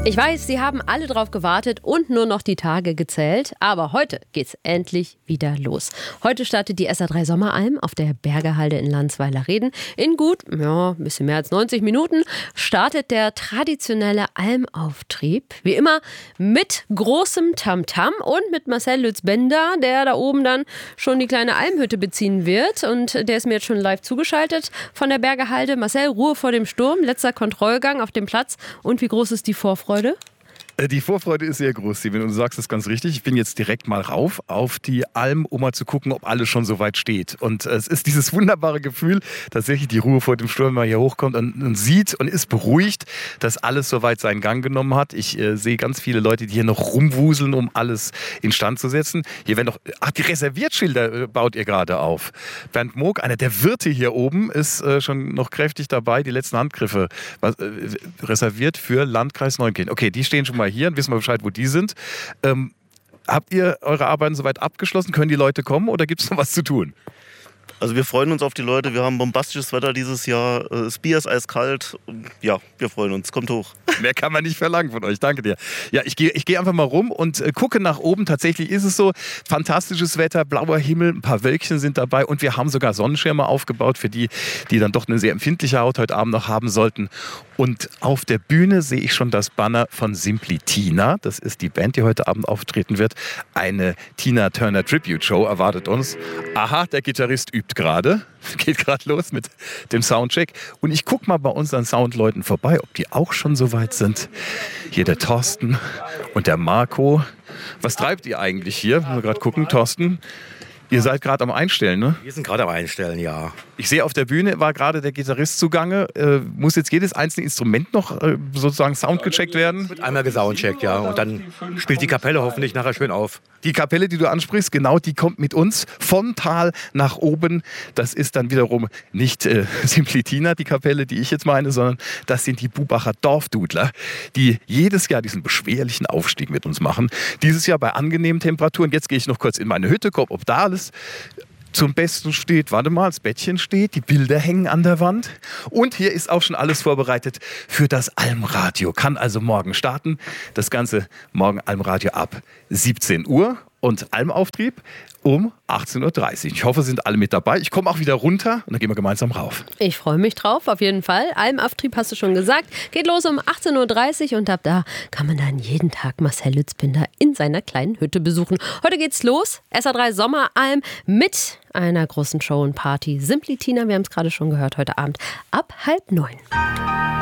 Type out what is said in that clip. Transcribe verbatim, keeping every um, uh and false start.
Ich weiß, Sie haben alle drauf gewartet und nur noch die Tage gezählt. Aber heute geht's endlich wieder los. Heute startet die S A drei Sommeralm auf der Bergerhalde in Landsweiler-Reden. In gut, ja, ein bisschen mehr als neunzig Minuten startet der traditionelle Almauftrieb. Wie immer mit großem Tamtam und mit Marcel Lütz-Bender, der da oben dann schon die kleine Almhütte beziehen wird. Und der ist mir jetzt schon live zugeschaltet von der Bergerhalde. Marcel, Ruhe vor dem Sturm, letzter Kontrollgang auf dem Platz. Und wie groß ist die Vorfreude? Die Vorfreude ist sehr groß, Steven, und du sagst es ganz richtig. Ich bin jetzt direkt mal rauf auf die Alm, um mal zu gucken, ob alles schon so weit steht. Und es ist dieses wunderbare Gefühl, tatsächlich die Ruhe vor dem Sturm, wenn man hier hochkommt und, und sieht und ist beruhigt, dass alles soweit seinen Gang genommen hat. Ich äh, sehe ganz viele Leute, die hier noch rumwuseln, um alles instand zu setzen. Hier werden noch, ach, die Reserviertschilder äh, baut ihr gerade auf. Bernd Moog, einer der Wirte hier oben, ist äh, schon noch kräftig dabei, die letzten Handgriffe was, äh, reserviert für Landkreis Neunkirchen. Okay, die stehen schon mal hier und wissen wir Bescheid, wo die sind. Ähm, habt ihr eure Arbeiten soweit abgeschlossen? Können die Leute kommen oder gibt es noch was zu tun? Also wir freuen uns auf die Leute. Wir haben bombastisches Wetter dieses Jahr. Das Bier ist eiskalt. Ja, wir freuen uns. Kommt hoch. Mehr kann man nicht verlangen von euch. Danke dir. Ja, ich gehe ich geh einfach mal rum und äh, gucke nach oben. Tatsächlich ist es so. Fantastisches Wetter, blauer Himmel, ein paar Wölkchen sind dabei und wir haben sogar Sonnenschirme aufgebaut für die, die dann doch eine sehr empfindliche Haut heute Abend noch haben sollten. Und auf der Bühne sehe ich schon das Banner von Simply Tina. Das ist die Band, die heute Abend auftreten wird. Eine Tina Turner Tribute Show erwartet uns. Aha, der Gitarrist übt gerade. Geht gerade los mit dem Soundcheck. Und ich gucke mal bei unseren Soundleuten vorbei, ob die auch schon so weit sind. Hier der Thorsten und der Marco. Was treibt ihr eigentlich hier? Müssen wir gerade gucken, Thorsten. Ihr seid gerade am Einstellen, ne? Wir sind gerade am Einstellen, ja. Ich sehe, auf der Bühne war gerade der Gitarrist zugange. Äh, muss jetzt jedes einzelne Instrument noch äh, sozusagen soundgecheckt werden? Wird einmal gesoundcheckt, ja. Und dann spielt die Kapelle hoffentlich nachher schön auf. Die Kapelle, die du ansprichst, genau, die kommt mit uns vom Tal nach oben. Das ist dann wiederum nicht äh, Simply Tina, die Kapelle, die ich jetzt meine, sondern das sind die Bubacher Dorfdudler, die jedes Jahr diesen beschwerlichen Aufstieg mit uns machen. Dieses Jahr bei angenehmen Temperaturen. Jetzt gehe ich noch kurz in meine Hütte, guck, ob da alles zum Besten steht. Warte mal, das Bettchen steht, die Bilder hängen an der Wand. Und hier ist auch schon alles vorbereitet für das Almradio. Kann also morgen starten. Das Ganze morgen Almradio ab siebzehn Uhr und Almauftrieb um achtzehn Uhr dreißig. Ich hoffe, Sie sind alle mit dabei. Ich komme auch wieder runter und dann gehen wir gemeinsam rauf. Ich freue mich drauf, auf jeden Fall. Almauftrieb hast du schon gesagt. Geht los um achtzehn Uhr dreißig und ab da kann man dann jeden Tag Marcel Lütz-Bender in seiner kleinen Hütte besuchen. Heute geht's los. S A drei Sommeralm mit einer großen Show und Party. Simply Tina, wir haben es gerade schon gehört, heute Abend ab halb neun.